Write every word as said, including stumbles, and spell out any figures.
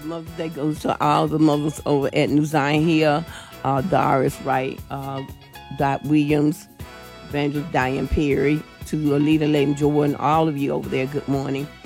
Mother's Day goes to all the mothers over at New Zion Hill, uh, Doris Wright, uh, Dot Williams, Evangelist Diane Perry, to Alita Layton Jordan, all of you over there, good morning.